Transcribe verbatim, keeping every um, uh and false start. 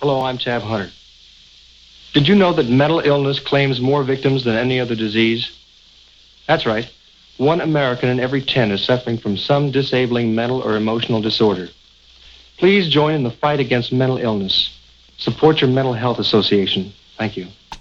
Hello, I'm Tab Hunter. Did you know that mental illness claims more victims than any other disease? That's right. One American in every ten is suffering from some disabling mental or emotional disorder. Please join in the fight against mental illness. Support your mental health association. Thank you.